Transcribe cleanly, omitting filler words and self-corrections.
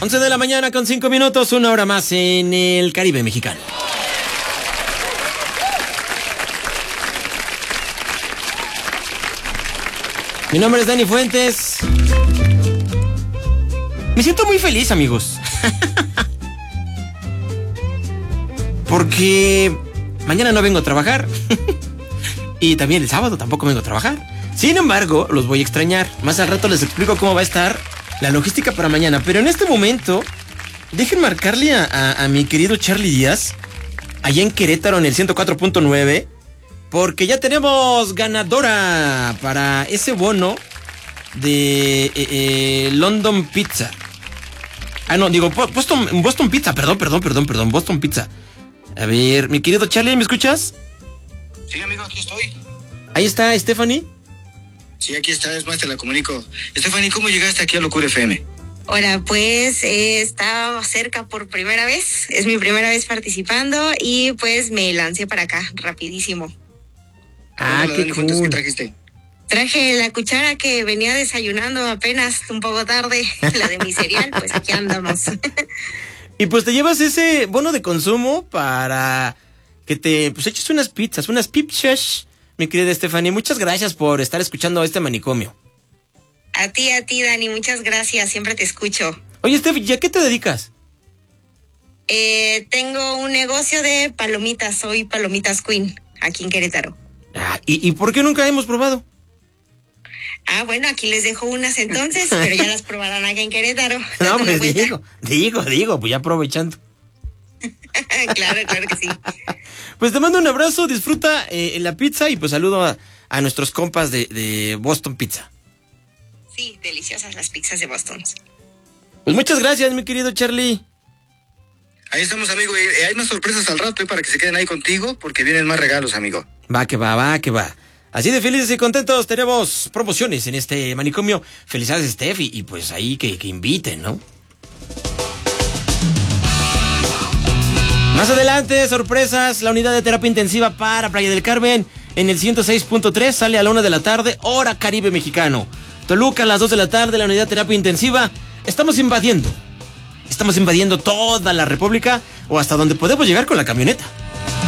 11 de la mañana con 5 minutos, una hora más en el Caribe mexicano. Mi nombre es Dani Fuentes. Me siento muy feliz, amigos. Porque mañana no vengo a trabajar. Y también el sábado tampoco vengo a trabajar. Sin embargo, los voy a extrañar. Más al rato les explico cómo va a estar la logística para mañana. Pero en este momento, dejen marcarle a mi querido Charlie Díaz, allá en Querétaro, en el 104.9, porque ya tenemos ganadora para ese bono de London Pizza. Ah, no, digo, Boston Pizza, perdón, Boston Pizza. A ver, mi querido Charlie, ¿me escuchas? Sí, amigo, aquí estoy. Ahí está, Stephanie. Sí, aquí está, es más, te la comunico. Stephanie, ¿cómo llegaste aquí a Locura FM? Hola, pues estaba cerca por primera vez, es mi primera vez participando y pues me lancé para acá, rapidísimo. Ah, qué cool. ¿Qué trajiste? Traje la cuchara que venía desayunando apenas, un poco tarde, la de mi cereal, pues aquí andamos. Y pues te llevas ese bono de consumo para que te eches unas pizzas, unas pizzas, mi querida Stephanie. Muchas gracias por estar escuchando este manicomio. A ti, Dani, muchas gracias, siempre te escucho. Oye, Steph, ¿ya qué te dedicas? Tengo un negocio de palomitas, soy Palomitas Queen, aquí en Querétaro. Ah, ¿y por qué nunca hemos probado? Ah, bueno, aquí les dejo unas entonces, pero ya las probarán allá en Querétaro. No, pues digo, pues ya aprovechando. Claro que sí. Pues te mando un abrazo, disfruta la pizza y pues saludo a nuestros compas de Boston Pizza. Sí, deliciosas las pizzas de Boston. Pues muchas gracias, mi querido Charlie. Ahí estamos, amigo. Hay más sorpresas al rato, para que se queden ahí contigo, porque vienen más regalos, amigo. Va que va. Así de felices y contentos tenemos promociones en este manicomio. Felicidades, Steph, y pues ahí que inviten, ¿no? Más adelante, sorpresas, la unidad de terapia intensiva para Playa del Carmen en el 106.3 sale a la 1 de la tarde, hora Caribe mexicano. Toluca a las 2 de la tarde, la unidad de terapia intensiva. Estamos invadiendo toda la República o hasta donde podemos llegar con la camioneta.